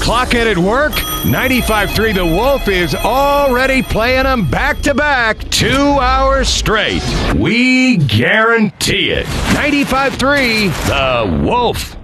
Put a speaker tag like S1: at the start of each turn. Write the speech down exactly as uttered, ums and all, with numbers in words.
S1: Clocking at work? ninety-five point three The Wolf is already playing them back-to-back two hours straight. We guarantee it. ninety-five point three The Wolf.